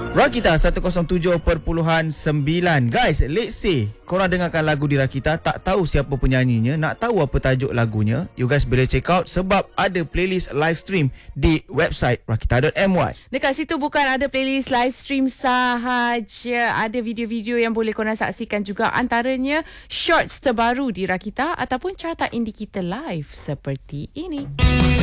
Rakita 107.9. Guys, let's say korang dengarkan lagu di Rakita, tak tahu siapa penyanyinya, nak tahu apa tajuk lagunya, you guys boleh check out sebab ada playlist live stream di website rakita.my. Dekat situ bukan ada playlist live stream sahaja, ada video-video yang boleh korang saksikan juga, antaranya shorts terbaru di Rakita ataupun carta indie kita live seperti ini.